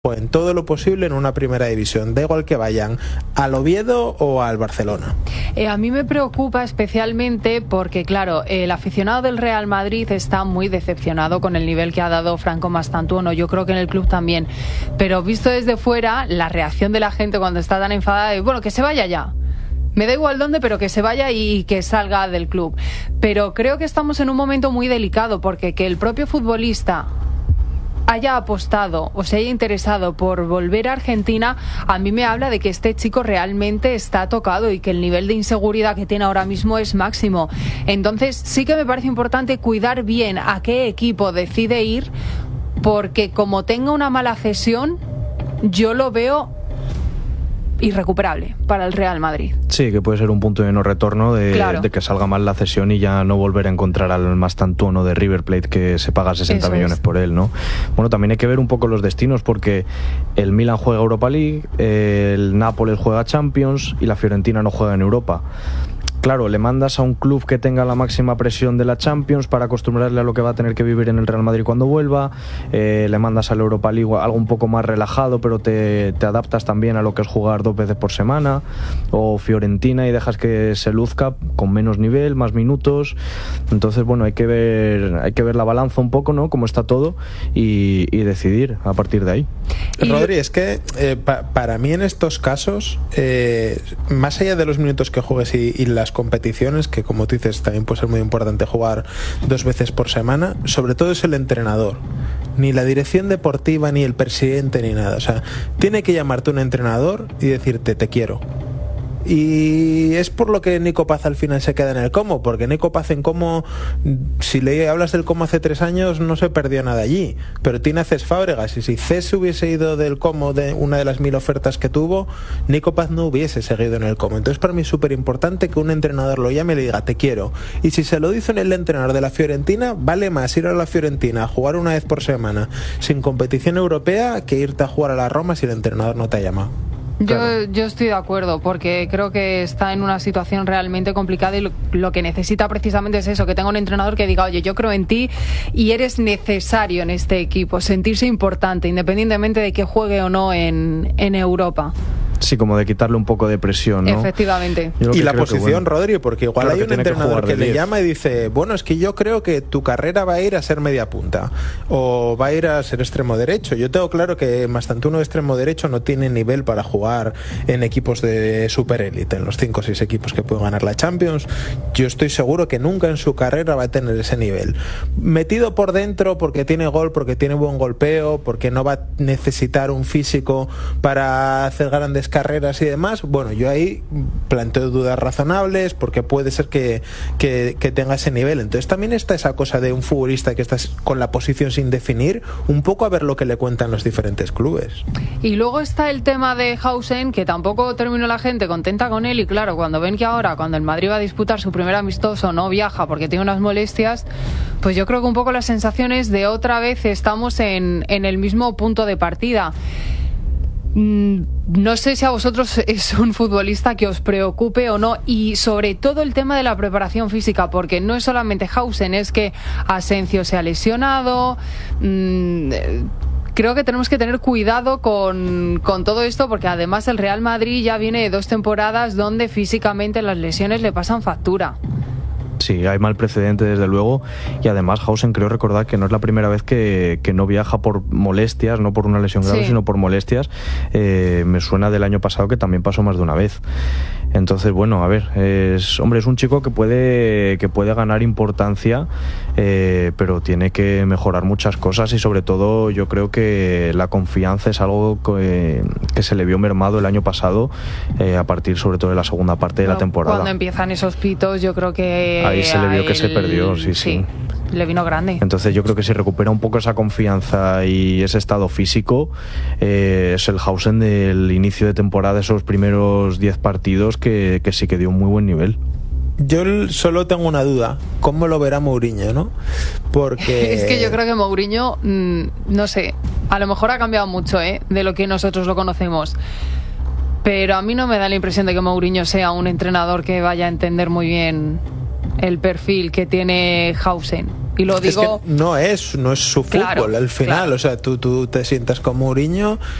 en todo lo posible en una primera división, da igual que vayan al Oviedo o al Barcelona. A mí me preocupa especialmente porque, claro, el aficionado del Real Madrid está muy decepcionado con el nivel que ha dado Franco Mastantuono, yo creo que en el club también, pero visto desde fuera, la reacción de la gente cuando está tan enfadada es, bueno, que se vaya ya. Me da igual dónde, pero que se vaya y que salga del club. Pero creo que estamos en un momento muy delicado porque que el propio futbolista haya apostado o se haya interesado por volver a Argentina, a mí me habla de que este chico realmente está tocado y que el nivel de inseguridad que tiene ahora mismo es máximo. Entonces sí que me parece importante cuidar bien a qué equipo decide ir, porque como tenga una mala cesión, yo lo veo irrecuperable para el Real Madrid. Sí, que puede ser un punto de no retorno de que salga mal la cesión y ya no volver a encontrar al Mastantuono de River Plate que se paga 60 millones por él, ¿no? Bueno, también hay que ver un poco los destinos porque el Milan juega Europa League, el Nápoles juega Champions y la Fiorentina no juega en Europa. Claro, le mandas a un club que tenga la máxima presión de la Champions para acostumbrarle a lo que va a tener que vivir en el Real Madrid cuando vuelva, le mandas a la Europa League algo un poco más relajado, pero te adaptas también a lo que es jugar 2 veces por semana, o Fiorentina y dejas que se luzca con menos nivel, más minutos. Entonces, bueno, hay que ver la balanza un poco, ¿no? Cómo está todo y decidir a partir de ahí. Rodri, es que para mí en estos casos, más allá de los minutos que juegues y las competiciones, que como tú dices también puede ser muy importante jugar 2 veces por semana, sobre todo es el entrenador, ni la dirección deportiva ni el presidente ni nada. O sea, tiene que llamarte un entrenador y decirte te quiero. Y es por lo que Nico Paz al final se queda en el Como, porque Nico Paz en Como, si le hablas del Como hace 3 años, no se perdió nada allí, pero tiene a Cés Fábregas, y si Cés hubiese ido del Como, de una de las 1000 ofertas que tuvo, Nico Paz no hubiese seguido en el Como. Entonces para mí es súper importante que un entrenador lo llame y le diga te quiero, y si se lo dice el entrenador de la Fiorentina, vale más ir a la Fiorentina a jugar 1 vez por semana sin competición europea que irte a jugar a la Roma si el entrenador no te ha llamado. Yo estoy de acuerdo, porque creo que está en una situación realmente complicada y lo que necesita precisamente es eso, que tenga un entrenador que diga, oye, yo creo en ti y eres necesario en este equipo, sentirse importante, independientemente de que juegue o no en Europa. Sí, como de quitarle un poco de presión, ¿no? Efectivamente. Y la posición, Rodri, porque igual claro, hay un entrenador que le llama y dice, bueno, es que yo creo que tu carrera va a ir a ser media punta o va a ir a ser extremo derecho. Yo tengo claro que Mastantuono de extremo derecho no tiene nivel para jugar en equipos de superélite, en los 5 o 6 equipos que pueden ganar la Champions. Yo estoy seguro que nunca en su carrera va a tener ese nivel. Metido por dentro porque tiene gol, porque tiene buen golpeo, porque no va a necesitar un físico para hacer grandes carreras y demás, bueno, yo ahí planteo dudas razonables porque puede ser que tenga ese nivel. Entonces también está esa cosa de un futbolista que está con la posición sin definir, un poco a ver lo que le cuentan los diferentes clubes. Y luego está el tema de Hausen, que tampoco terminó la gente contenta con él, y claro, cuando ven que ahora, cuando el Madrid va a disputar su primer amistoso, no viaja porque tiene unas molestias, pues yo creo que un poco las sensaciones de otra vez estamos en el mismo punto de partida. No sé si a vosotros es un futbolista que os preocupe o no, y sobre todo el tema de la preparación física, porque no es solamente Hausen, es que Asencio se ha lesionado. Creo que tenemos que tener cuidado con todo esto, porque además el Real Madrid ya viene de 2 temporadas donde físicamente las lesiones le pasan factura. Sí, hay mal precedente desde luego, y además Hausen creo recordar que no es la primera vez que no viaja por molestias, no por una lesión grave, sino por molestias. Me suena del año pasado que también pasó más de una vez. Entonces, bueno, a ver, es un chico que puede ganar importancia, pero tiene que mejorar muchas cosas, y sobre todo yo creo que la confianza es algo que se le vio mermado el año pasado, a partir sobre todo de la segunda parte de la temporada. Cuando empiezan esos pitos, yo creo que ahí se le vio que se perdió, sí. Le vino grande. Entonces yo creo que si recupera un poco esa confianza y ese estado físico, es el Hausen del inicio de temporada, esos primeros 10 partidos que sí que dio un muy buen nivel. Yo solo tengo una duda, ¿cómo lo verá Mourinho, no? Porque es que yo creo que Mourinho, no sé, a lo mejor ha cambiado mucho, de lo que nosotros lo conocemos. Pero a mí no me da la impresión de que Mourinho sea un entrenador que vaya a entender muy bien el perfil que tiene Hausen Y lo digo... Es que no es su fútbol al final. Claro. O sea, tú te sientas con Mourinho